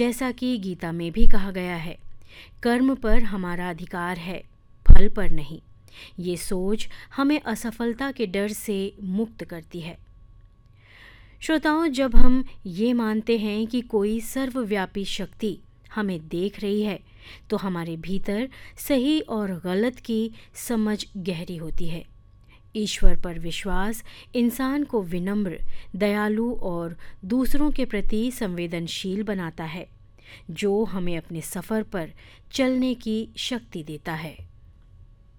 जैसा कि गीता में भी कहा गया है, कर्म पर हमारा अधिकार है, फल पर नहीं। ये सोच हमें असफलता के डर से मुक्त करती है। श्रोताओं, जब हम ये मानते हैं कि कोई सर्वव्यापी शक्ति हमें देख रही है, तो हमारे भीतर सही और गलत की समझ गहरी होती है। ईश्वर पर विश्वास इंसान को विनम्र, दयालु और दूसरों के प्रति संवेदनशील बनाता है, जो हमें अपने सफ़र पर चलने की शक्ति देता है।